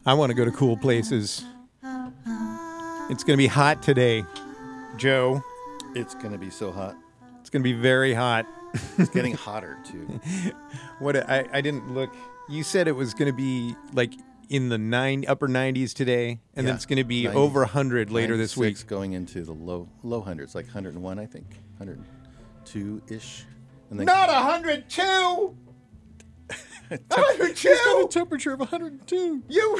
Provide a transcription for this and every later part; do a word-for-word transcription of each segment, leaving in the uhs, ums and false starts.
I want to go to cool places. It's going to be hot today, Joe. It's going to be so hot. It's going to be very hot. It's getting hotter, too. What I, I didn't look. You said it was going to be like in the nine upper nineties today, and Yeah, then it's going to be ninety, over one hundred later this week. Going into the low low hundreds, like one hundred one, I think. one hundred two-ish. And then Not one hundred two! one hundred two! It's got a temperature of one hundred two. You...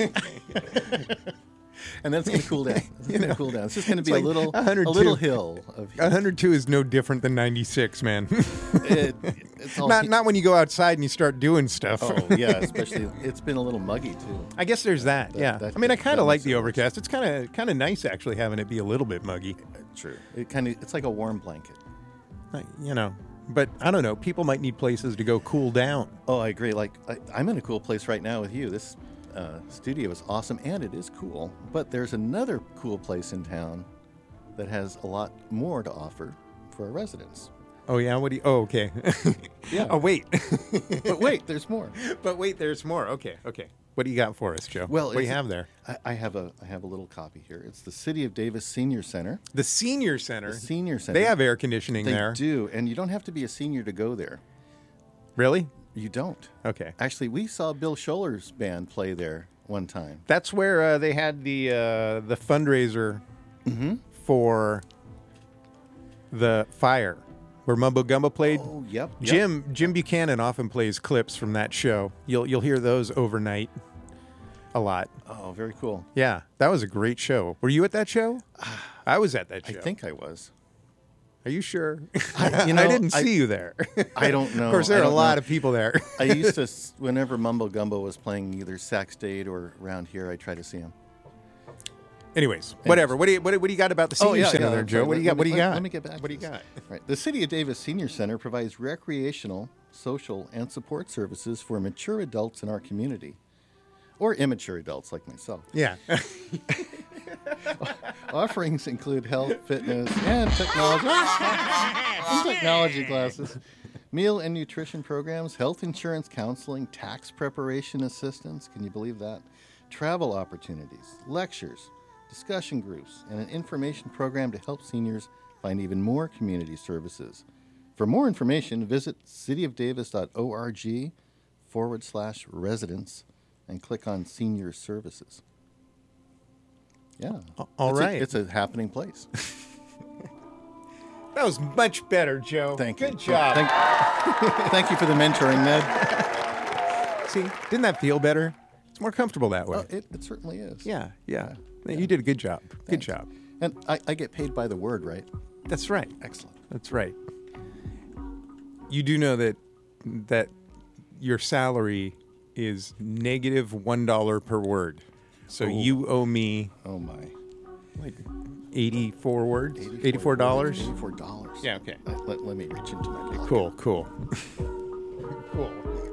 And then it's going to cool down. It's You going to know, cool down. It's just going to be like a little one hundred two. a little hill of heat. one hundred two is no different than ninety-six, man. It, it's all not heat. not when you go outside and you start doing stuff. Oh, yeah, especially it's been a little muggy, too. I guess there's that, That- yeah. that- I mean, I that kind of like makes the it worse. overcast. It's kind of kind of nice, actually, having it be a little bit muggy. True. It kind of it's like a warm blanket. Like, you know, but I don't know. People might need places to go cool down. Oh, I agree. Like I, I'm in a cool place right now with you. This uh, studio is awesome, and it is cool. But there's another cool place in town that has a lot more to offer for our residents. Oh, yeah? What do you... Oh, okay. Yeah. Oh, wait. But wait, there's more. But wait, there's more. Okay, okay. What do you got for us, Joe? Well, what do you it's- have there? I, I have a I have a little copy here. It's the City of Davis Senior Center. The Senior Center. The Senior Center. They have air conditioning They there. do, and you don't have to be a senior to go there. Really? You don't. Okay. Actually, we saw Bill Scholar's band play there one time. That's where uh, they had the uh, the fundraiser Mm-hmm. for the fire, where Mumbo Gumbo played. Oh, yep. yep. Jim Jim Buchanan often plays clips from that show. You'll you'll hear those overnight a lot. Oh, very cool. Yeah, that was a great show. Were you at that show? I was at that I show. think I was. Are you sure? I- you know, I didn't I- see you there. I don't know. Of course, there I are a don't lot know. of people there. I used to, s- whenever Mumbo Gumbo was playing either Sac State or around here, I try to see him. Anyways, whatever. What do you what, do- what do you got about the senior center there, I'm Joe? sorry. What do you Let- got? What do you let- got? Let me get back. What do to you this. got? Right. The City of Davis Senior Center provides recreational, social, and support services for mature adults in our community, or immature adults like myself. Yeah. Offerings include health, fitness, and technology, and technology classes, meal and nutrition programs, health insurance counseling, tax preparation assistance. Can you believe that? Travel opportunities, lectures, discussion groups, and an information program to help seniors find even more community services. For more information, visit cityofdavis.org forward slash residents and click on senior services. Yeah. All it's right. A, it's a happening place. That was much better, Joe. Thank you. Good job. Thank, thank you for the mentoring, Ned. See, didn't that feel better? It's more comfortable that way. Oh, it, it certainly is. yeah, yeah, You did a good job. Good Thanks. job. And I, I get paid by the word, right? That's right. Excellent. That's right. You do know that that your salary is negative one dollar per word. So Oh. you owe me Oh, my. like eighty-four words, eighty-four dollars. eighty-four dollars. Yeah. Okay. Let, let, let me reach into my pocket. Cool. Cool. cool.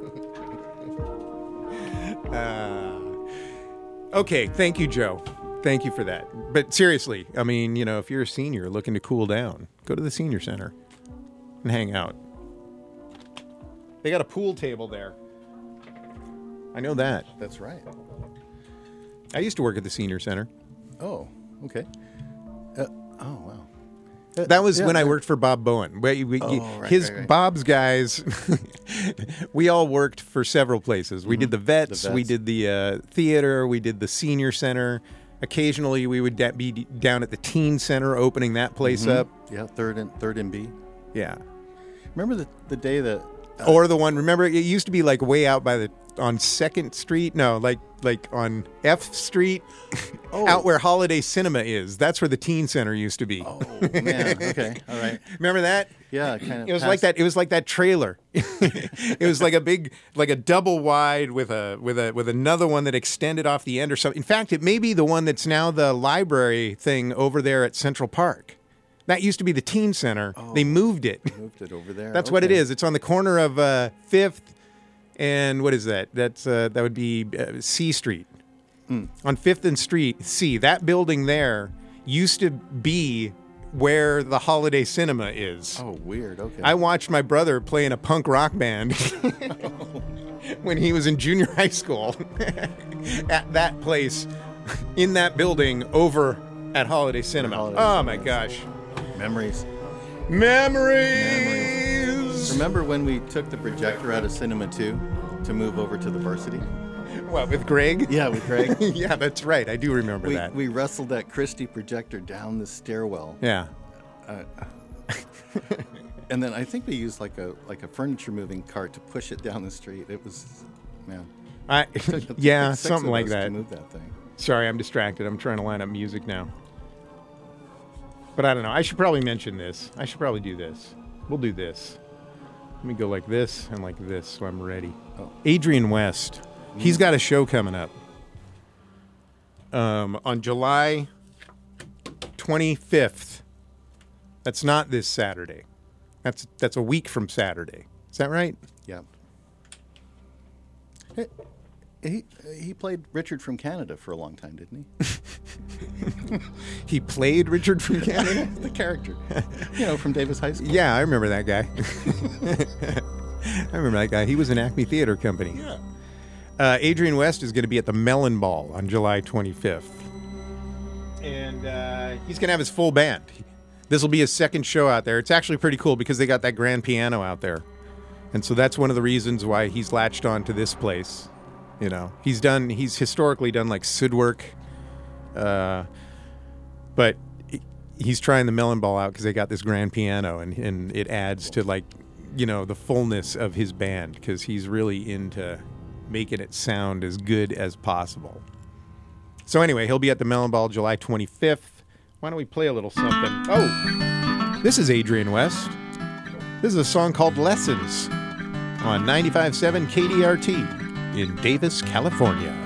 uh, okay. Thank you, Joe. Thank you for that. But seriously, I mean, you know, if you're a senior looking to cool down, go to the senior center and hang out. They got a pool table there. I know that. That's right. I used to work at the senior center. Oh, okay. Uh, oh, wow. Uh, That was yeah, when I there- worked for Bob Bowen. We, we, Oh, right, his right, right. Bob's guys, we all worked for several places. We did the vets, The we vets. did the uh, theater, we did the senior center. Occasionally, we would da- be d- down at the teen center, opening that place Mhm. up. Yeah, third and third and B. Yeah, Remember the, the day that or the one. Remember, it used to be like way out by the on Second Street. No, like like on F Street, Oh. out where Holiday Cinema is. That's where the teen center used to be. Oh, man. Okay. All right. Remember that? Yeah, kind of. It was like that. It was like that trailer. It was like a big, like a double wide with a with a with another one that extended off the end or something. In fact, it may be the one that's now the library thing over there at Central Park. That used to be the teen center. They moved it. Moved it over there. That's what it Okay. is. It's on the corner of uh, Fifth and what is that? That's uh, that would be uh, C Street. On Fifth and Street, C. That building there used to be where the Holiday Cinema is. Oh, weird. Okay. I watched my brother play in a punk rock band when he was in junior high school at that place, in that building over at Holiday Cinema. Holiday oh, Cinema. my gosh. Memories. Memories! Remember when we took the projector out of Cinema two to move over to the Varsity? What, with Greg? Yeah, with Greg. Yeah, that's right. I do remember we, that. we wrestled that Christie projector down the stairwell. Yeah. Uh, and then I think we used like a like a furniture moving cart to push it down the street. It was, man. I It took yeah, six something of like us that. To move that thing. Sorry, I'm distracted. I'm trying to line up music now. But I don't know. I should probably mention this. I should probably do this. We'll do this. Let me go like this and like this so I'm ready. Oh. Adrian West. He's got a show coming up um, on July twenty-fifth. That's not this Saturday. That's that's a week from Saturday. Is that right? Yeah. He, he he played Richard from Canada for a long time, didn't he? He played Richard from Canada? The character, you know, from Davis High School. Yeah, I remember that guy. I remember that guy. He was in Acme Theater Company. Yeah. Uh, Adrian West is going to be at the Mellon Ball on July twenty-fifth. And uh, he's going to have his full band. This will be his second show out there. It's actually pretty cool because they got that grand piano out there. And so that's one of the reasons why he's latched on to this place. You know, he's done, he's historically done like Sud work. Uh, but he's trying the Mellon Ball out because they got this grand piano and, and it adds to like, you know, the fullness of his band because he's really into making it sound as good as possible. So anyway, he'll be at the Mellon Ball July twenty-fifth. Why don't we play a little something? Oh, this is Adrian West. This is a song called Lessons on ninety-five point seven K D R T in Davis, California.